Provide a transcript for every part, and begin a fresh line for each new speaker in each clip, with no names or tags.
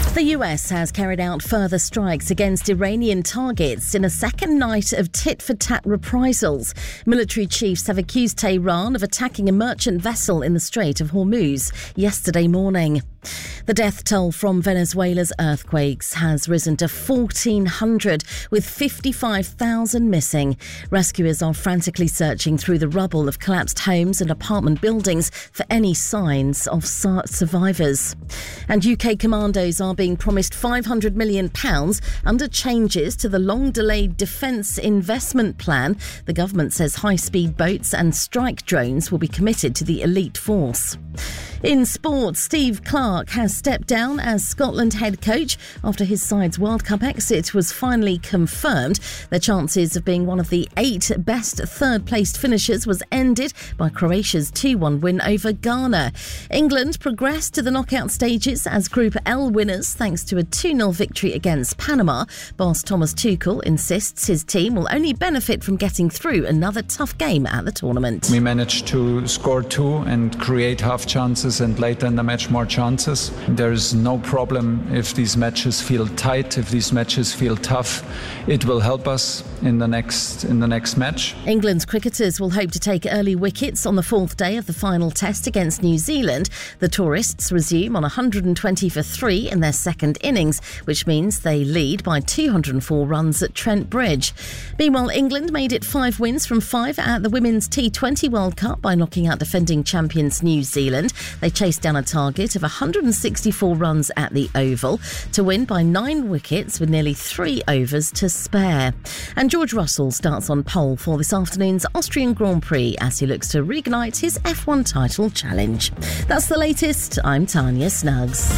The US has carried out further strikes against Iranian targets in a second night of tit-for-tat reprisals. Military chiefs have accused Tehran of attacking a merchant vessel in the Strait of Hormuz yesterday morning. The death toll from Venezuela's earthquakes has risen to 1,400, with 55,000 missing. Rescuers are frantically searching through the rubble of collapsed homes and apartment buildings for any signs of survivors. And UK commandos are being promised £500 million under changes to the long-delayed defence investment plan. The government says high-speed boats and strike drones will be committed to the elite force. In sport, Steve Clarke has stepped down as Scotland head coach after his side's World Cup exit was finally confirmed. Their chances of being one of the 8 best third-placed finishers was ended by Croatia's 2-1 win over Ghana. England progressed to the knockout stages as Group L winners thanks to a 2-0 victory against Panama. Boss Thomas Tuchel insists his team will only benefit from getting through another tough game at the tournament.
We managed to score 2 and create half chances and later in the match more chances. There is no problem if these matches feel tight, if these matches feel tough. It will help us in the next match.
England's cricketers will hope to take early wickets on the 4th day of the final test against New Zealand. The tourists resume on 120 for 3 in their second innings, which means they lead by 204 runs at Trent Bridge. Meanwhile, England made it 5 wins from 5 at the Women's T20 World Cup by knocking out defending champions New Zealand. They chased down a target of 164 runs at the Oval to win by 9 wickets with nearly 3 overs to spare. And George Russell starts on pole for this afternoon's Austrian Grand Prix as he looks to reignite his F1 title challenge. That's the latest. I'm Tanya Snuggs.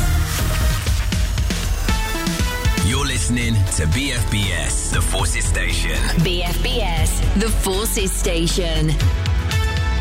You're listening to BFBS, The Forces Station.
BFBS, The Forces Station.